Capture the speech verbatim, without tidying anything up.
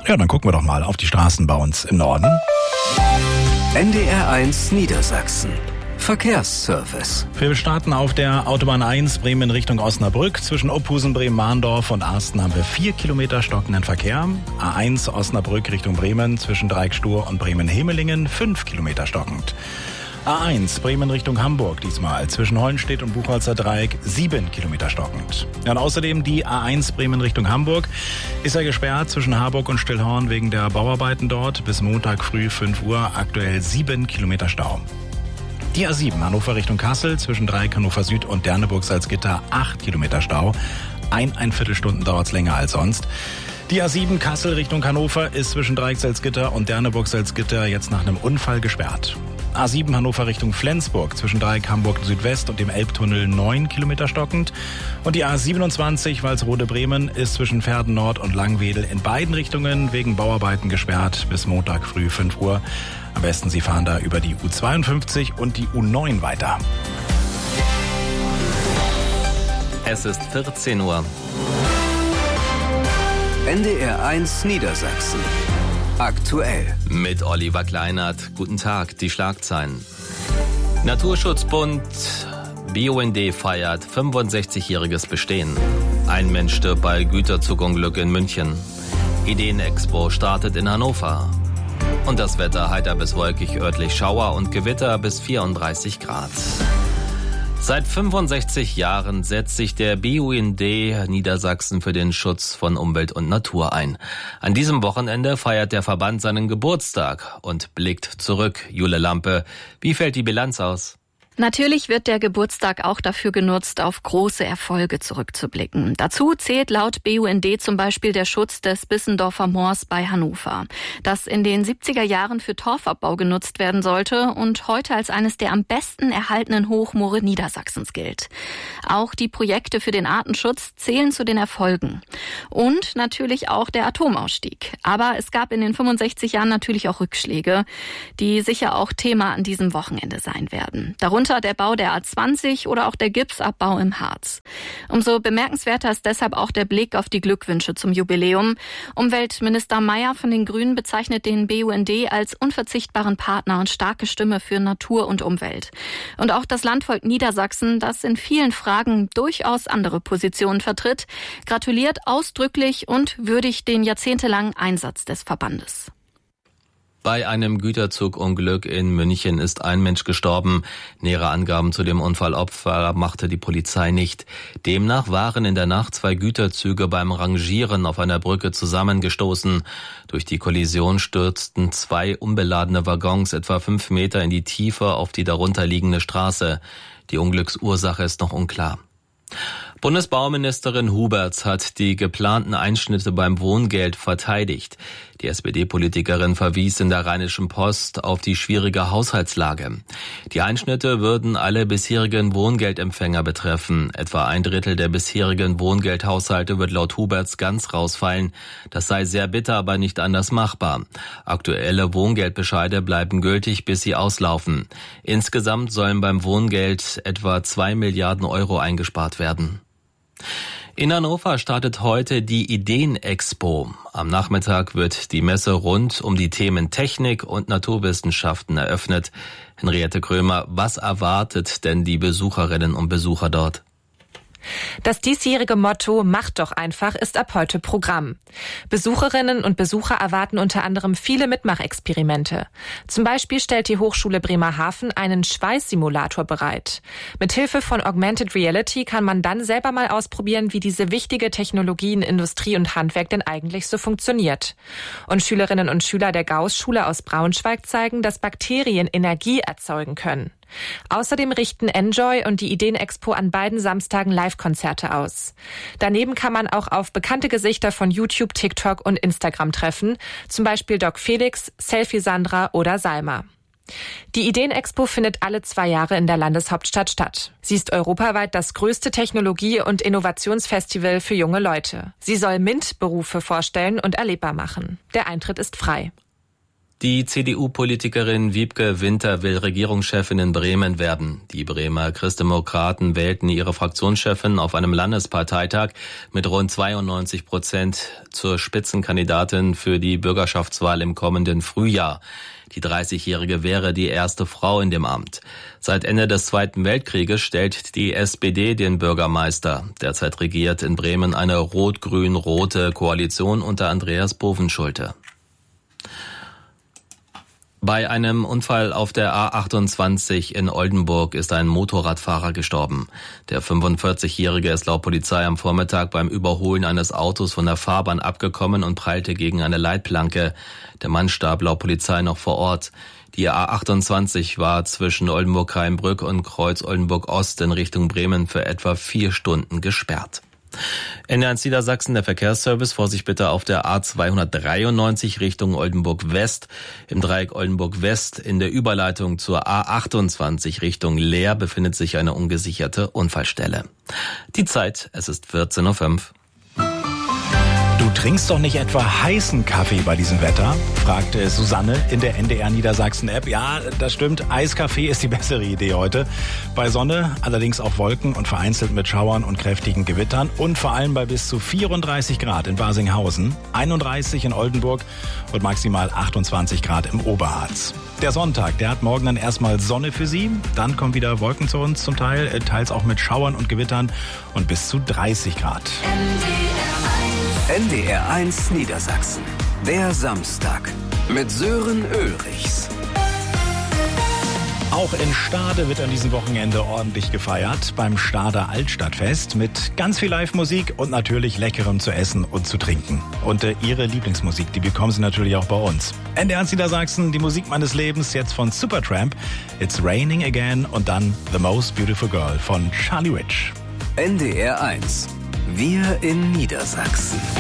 Ja, dann gucken wir doch mal auf die Straßen bei uns im Norden. N D R eins Niedersachsen. Verkehrsservice. Wir starten auf der Autobahn eins Bremen in Richtung Osnabrück. Zwischen Opphusen, Bremen-Mahndorf und Arsten haben wir vier Kilometer stockenden Verkehr. A eins Osnabrück Richtung Bremen zwischen Dreieckstur und Bremen-Hemelingen fünf Kilometer stockend. A eins Bremen Richtung Hamburg diesmal zwischen Hollenstedt und Buchholzer Dreieck sieben Kilometer stockend. Ja, und außerdem die A eins Bremen Richtung Hamburg ist ja gesperrt zwischen Harburg und Stillhorn wegen der Bauarbeiten dort. Bis Montag früh fünf Uhr aktuell sieben Kilometer Stau. Die A sieben Hannover Richtung Kassel zwischen Dreieck Hannover Süd und Derneburg-Salzgitter acht Kilometer Stau. Eineinviertel Stunden dauert es länger als sonst. Die A sieben Kassel Richtung Hannover ist zwischen Dreieck Salzgitter und Derneburg-Salzgitter jetzt nach einem Unfall gesperrt. A sieben Hannover Richtung Flensburg zwischen Dreieck Hamburg Südwest und dem Elbtunnel neun Kilometer stockend. Und die A siebenundzwanzig Walsrode-Bremen ist zwischen Verden Nord und Langwedel in beiden Richtungen wegen Bauarbeiten gesperrt bis Montag früh fünf Uhr. Am besten Sie fahren da über die U zweiundfünfzig und die U neun weiter. Es ist vierzehn Uhr. N D R eins Niedersachsen. Aktuell. Mit Oliver Kleinert. Guten Tag, die Schlagzeilen. Naturschutzbund B U N D feiert fünfundsechzigjähriges Bestehen. Ein Mensch stirbt bei Güterzugunglück in München. Ideenexpo startet in Hannover. Und das Wetter heiter bis wolkig, örtlich Schauer und Gewitter bis vierunddreißig Grad. Seit fünfundsechzig Jahren setzt sich der B U N D Niedersachsen für den Schutz von Umwelt und Natur ein. An diesem Wochenende feiert der Verband seinen Geburtstag und blickt zurück. Jule Lampe, wie fällt die Bilanz aus? Natürlich wird der Geburtstag auch dafür genutzt, auf große Erfolge zurückzublicken. Dazu zählt laut B U N D zum Beispiel der Schutz des Bissendorfer Moors bei Hannover, das in den siebziger Jahren für Torfabbau genutzt werden sollte und heute als eines der am besten erhaltenen Hochmoore Niedersachsens gilt. Auch die Projekte für den Artenschutz zählen zu den Erfolgen. Und natürlich auch der Atomausstieg. Aber es gab in den fünfundsechzig Jahren natürlich auch Rückschläge, die sicher auch Thema an diesem Wochenende sein werden. Darunter der Bau der A zwanzig oder auch der Gipsabbau im Harz. Umso bemerkenswerter ist deshalb auch der Blick auf die Glückwünsche zum Jubiläum. Umweltminister Mayer von den Grünen bezeichnet den B U N D als unverzichtbaren Partner und starke Stimme für Natur und Umwelt. Und auch das Landvolk Niedersachsen, das in vielen Fragen durchaus andere Positionen vertritt, gratuliert ausdrücklich und würdigt den jahrzehntelangen Einsatz des Verbandes. Bei einem Güterzugunglück in München ist ein Mensch gestorben. Nähere Angaben zu dem Unfallopfer machte die Polizei nicht. Demnach waren in der Nacht zwei Güterzüge beim Rangieren auf einer Brücke zusammengestoßen. Durch die Kollision stürzten zwei unbeladene Waggons etwa fünf Meter in die Tiefe auf die darunter liegende Straße. Die Unglücksursache ist noch unklar. Bundesbauministerin Huberts hat die geplanten Einschnitte beim Wohngeld verteidigt. Die S P D-Politikerin verwies in der Rheinischen Post auf die schwierige Haushaltslage. Die Einschnitte würden alle bisherigen Wohngeldempfänger betreffen. Etwa ein Drittel der bisherigen Wohngeldhaushalte wird laut Huberts ganz rausfallen. Das sei sehr bitter, aber nicht anders machbar. Aktuelle Wohngeldbescheide bleiben gültig, bis sie auslaufen. Insgesamt sollen beim Wohngeld etwa zwei Milliarden Euro eingespart werden. In Hannover startet heute die Ideenexpo. Am Nachmittag wird die Messe rund um die Themen Technik und Naturwissenschaften eröffnet. Henriette Krömer, was erwartet denn die Besucherinnen und Besucher dort? Das diesjährige Motto »Macht doch einfach« ist ab heute Programm. Besucherinnen und Besucher erwarten unter anderem viele Mitmachexperimente. Zum Beispiel stellt die Hochschule Bremerhaven einen Schweißsimulator bereit. Mithilfe von Augmented Reality kann man dann selber mal ausprobieren, wie diese wichtige Technologie in Industrie und Handwerk denn eigentlich so funktioniert. Und Schülerinnen und Schüler der Gauß-Schule aus Braunschweig zeigen, dass Bakterien Energie erzeugen können. Außerdem richten Enjoy und die Ideenexpo an beiden Samstagen Live-Konzerte aus. Daneben kann man auch auf bekannte Gesichter von YouTube, TikTok und Instagram treffen, zum Beispiel Doc Felix, Selfie Sandra oder Salma. Die Ideenexpo findet alle zwei Jahre in der Landeshauptstadt statt. Sie ist europaweit das größte Technologie- und Innovationsfestival für junge Leute. Sie soll MINT-Berufe vorstellen und erlebbar machen. Der Eintritt ist frei. Die C D U-Politikerin Wiebke Winter will Regierungschefin in Bremen werden. Die Bremer Christdemokraten wählten ihre Fraktionschefin auf einem Landesparteitag mit rund zweiundneunzig Prozent zur Spitzenkandidatin für die Bürgerschaftswahl im kommenden Frühjahr. Die dreißigjährige wäre die erste Frau in dem Amt. Seit Ende des Zweiten Weltkrieges stellt die S P D den Bürgermeister. Derzeit regiert in Bremen eine rot-grün-rote Koalition unter Andreas Bovenschulte. Bei einem Unfall auf der A achtundzwanzig in Oldenburg ist ein Motorradfahrer gestorben. Der fünfundvierzigjährige ist laut Polizei am Vormittag beim Überholen eines Autos von der Fahrbahn abgekommen und prallte gegen eine Leitplanke. Der Mann starb laut Polizei noch vor Ort. Die A achtundzwanzig war zwischen Oldenburg-Rheinbrück und Kreuz Oldenburg-Ost in Richtung Bremen für etwa vier Stunden gesperrt. N D R eins Niedersachsen, der Verkehrsservice, Vorsicht bitte auf der A zweihundertdreiundneunzig Richtung Oldenburg-West. Im Dreieck Oldenburg-West in der Überleitung zur A achtundzwanzig Richtung Leer befindet sich eine ungesicherte Unfallstelle. Die Zeit, es ist vierzehn Uhr fünf. Du trinkst doch nicht etwa heißen Kaffee bei diesem Wetter? Fragte Susanne in der N D R Niedersachsen-App. Ja, das stimmt, Eiskaffee ist die bessere Idee heute. Bei Sonne, allerdings auch Wolken und vereinzelt mit Schauern und kräftigen Gewittern und vor allem bei bis zu vierunddreißig Grad in Barsinghausen, einunddreißig in Oldenburg und maximal achtundzwanzig Grad im Oberharz. Der Sonntag, der hat morgen dann erstmal Sonne für Sie, dann kommen wieder Wolken zu uns zum Teil, teils auch mit Schauern und Gewittern und bis zu dreißig Grad. N D R eins Niedersachsen. Der Samstag mit Sören Ulrichs. Auch in Stade wird an diesem Wochenende ordentlich gefeiert beim Stader Altstadtfest mit ganz viel Live-Musik und natürlich Leckerem zu essen und zu trinken. Und äh, Ihre Lieblingsmusik, die bekommen Sie natürlich auch bei uns. N D R eins Niedersachsen, die Musik meines Lebens, jetzt von Supertramp, It's Raining Again und dann The Most Beautiful Girl von Charlie Rich. N D R eins. Wir in Niedersachsen.